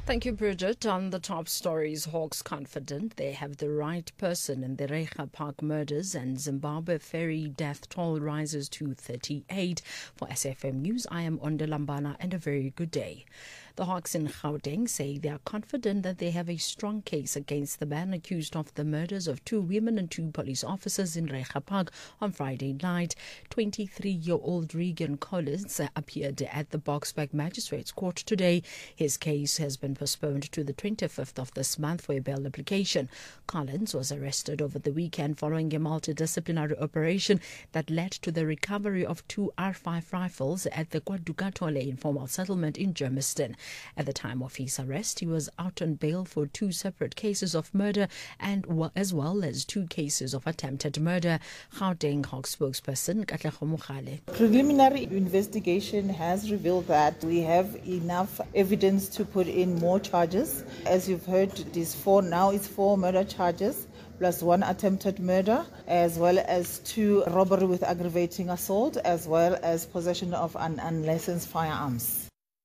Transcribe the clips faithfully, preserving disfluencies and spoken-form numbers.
Thank you, Bridget. On the top stories, Hawks confident they have the right person in the Reicha Park murders, and Zimbabwe ferry death toll rises to thirty-eight. For S F M News, I am Onde Lambana, and a very good day. The Hawks in Gauteng say they are confident that they have a strong case against the man accused of the murders of two women and two police officers in Reicha Park on Friday night. twenty-three-year-old Regan Collins appeared at the Boksburg Magistrates Court today. His case has been postponed to the twenty-fifth of this month for a bail application. Collins was arrested over the weekend following a multidisciplinary operation that led to the recovery of two R five rifles at the KwaDugatole informal settlement in Germiston. At the time of his arrest, he was out on bail for two separate cases of murder and as well as two cases of attempted murder. Gauteng Hawks spokesperson Katlego Mogale. Preliminary investigation has revealed that we have enough evidence to put in more charges. As you've heard, these four now it's four murder charges plus one attempted murder, as well as two robbery with aggravating assault, as well as possession of an unlicensed firearms.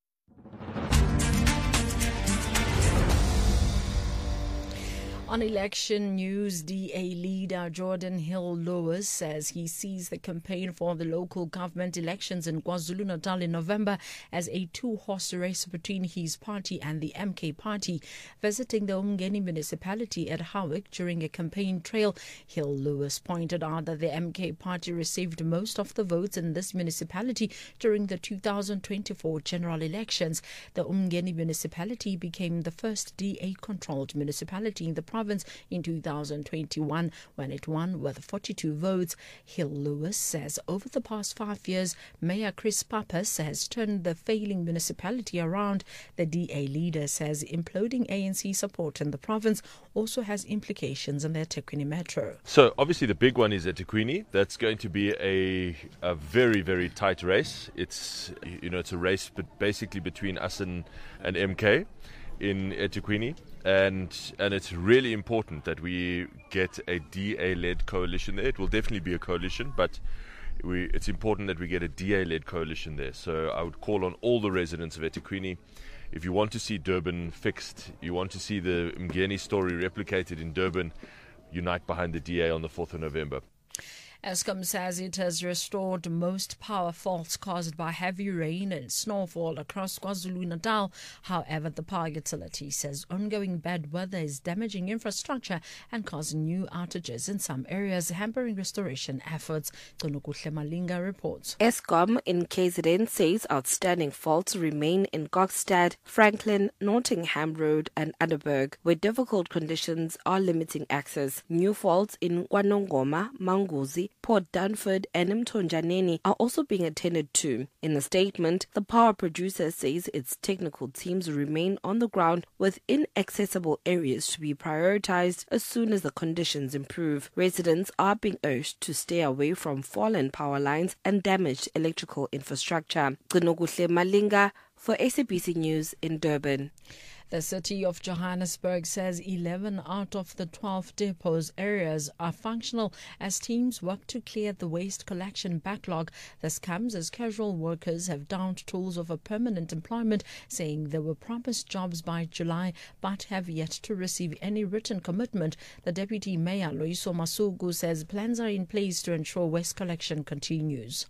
On election news, D A leader Jordan Hill-Lewis says he sees the campaign for the local government elections in KwaZulu-Natal in November as a two-horse race between his party and the M K party. Visiting the Umgeni municipality at Howick during a campaign trail, Hill-Lewis pointed out that the M K party received most of the votes in this municipality during the two thousand twenty-four general elections. The Umgeni municipality became the first D A-controlled municipality in the province in two thousand twenty-one when it won with forty-two votes. Hill-Lewis says over the past five years, Mayor Chris Pappas has turned the failing municipality around. The D A leader says imploding A N C support in the province also has implications on the eThekwini Metro. So obviously the big one is eThekwini. That's going to be a a very, very tight race. It's, you know, it's a race but basically between us and, and M K in eThekwini. And and it's really important that we get a D A-led coalition there. It will definitely be a coalition, but we, it's important that we get a D A-led coalition there. So I would call on all the residents of eThekwini, if you want to see Durban fixed, you want to see the Mgeni story replicated in Durban, unite behind the D A on the fourth of November. Eskom says it has restored most power faults caused by heavy rain and snowfall across KwaZulu-Natal. However, the power utility says ongoing bad weather is damaging infrastructure and causing new outages in some areas, hampering restoration efforts. Tonokuhle Malinga reports. Eskom in K Z N says outstanding faults remain in Gokstad, Franklin, Nottingham Road and Adderberg, where difficult conditions are limiting access. New faults in KwaNongoma, Manguzi, Port Dunford and Mtonjaneni are also being attended to. In a statement, the power producer says its technical teams remain on the ground with inaccessible areas to be prioritized as soon as the conditions improve. Residents are being urged to stay away from fallen power lines and damaged electrical infrastructure. Gcinokuhle Malinga for S A B C News in Durban. The city of Johannesburg says eleven out of the twelve depots areas are functional as teams work to clear the waste collection backlog. This comes as casual workers have downed tools of a permanent employment, saying they were promised jobs by July but have yet to receive any written commitment. The Deputy Mayor, Loyiso Masuku, says plans are in place to ensure waste collection continues.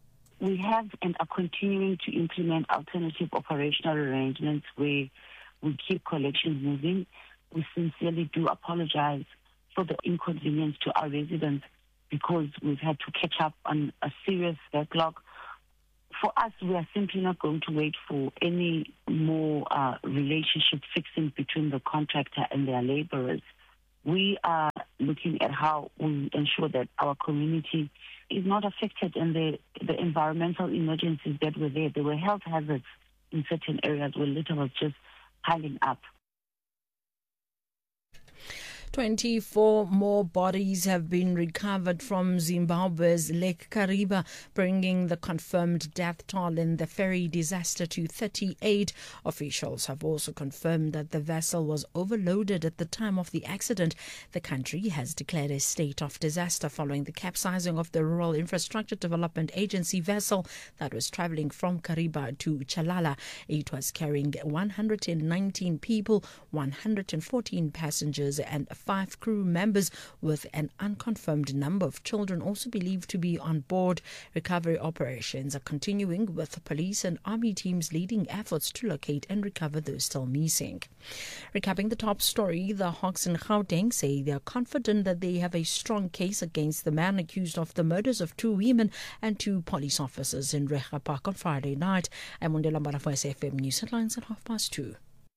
We have and are continuing to implement alternative operational arrangements where we keep collections moving. We sincerely do apologize for the inconvenience to our residents because we've had to catch up on a serious backlog. For us, we are simply not going to wait for any more uh, relationship fixing between the contractor and their laborers. We are looking at how we ensure that our community is not affected and the, the environmental emergencies that were there. There were health hazards in certain areas where litter was just piling up. twenty-four more bodies have been recovered from Zimbabwe's Lake Kariba, bringing the confirmed death toll in the ferry disaster to thirty-eight. Officials have also confirmed that the vessel was overloaded at the time of the accident. The country has declared a state of disaster following the capsizing of the Rural Infrastructure Development Agency vessel that was traveling from Kariba to Chalala. It was carrying one hundred nineteen people, one hundred fourteen passengers and five crew members, with an unconfirmed number of children also believed to be on board. Recovery operations are continuing, with police and army teams leading efforts to locate and recover those still missing. Recapping the top story, the Hawks in Gauteng say they are confident that they have a strong case against the man accused of the murders of two women and two police officers in Reiger Park on Friday night. I'm Mondela Mbala for S F M News Headlines at half past two.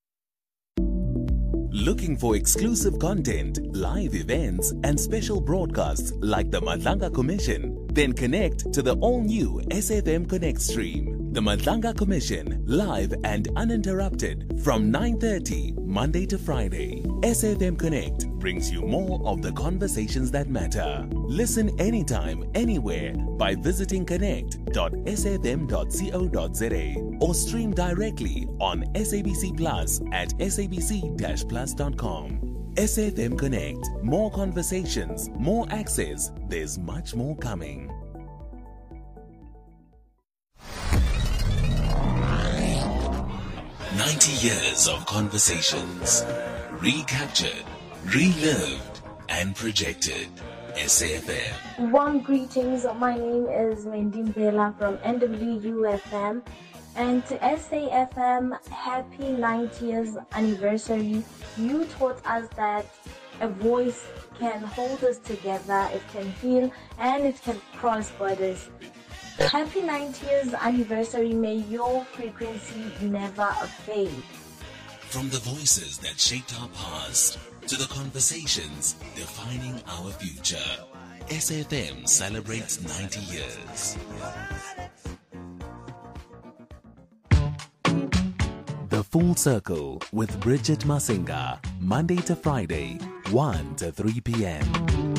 Looking for exclusive content, live events, and special broadcasts like the Madlanga Commission? Then connect to the all-new S F M Connect stream. The Madlanga Commission, live and uninterrupted from nine thirty Monday to Friday. S F M Connect brings you more of the conversations that matter. Listen anytime, anywhere by visiting connect dot s f m dot co dot z a or stream directly on S A B C Plus at s a b c dash plus dot com. S F M Connect. More conversations, more access. There's much more coming. ninety years of conversations. Recaptured, relived, and projected. S A F M. Warm greetings. My name is Wendy Mbela from N W U F M. And to S A F M, happy ninety years anniversary. You taught us that a voice can hold us together, it can heal, and it can cross borders. Happy ninety years anniversary. May your frequency never fade. From the voices that shaped our past to the conversations defining our future, S A F M celebrates ninety years. The Full Circle with Bridget Masinga, Monday to Friday, one to three p.m.